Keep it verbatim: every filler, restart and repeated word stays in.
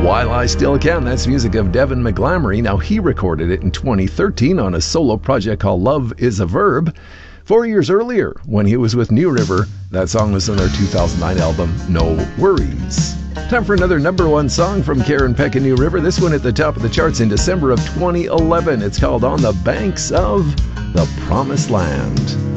While I Still Can. That's music of Devin McGlamory. Now, he recorded it in twenty thirteen on a solo project called Love is a Verb. Four years earlier, when he was with New River, that song was on their two thousand nine album, No Worries. Time for another number one song from Karen Peck and New River. This one at the top of the charts in December of twenty eleven. It's called On the Banks of the Promised Land.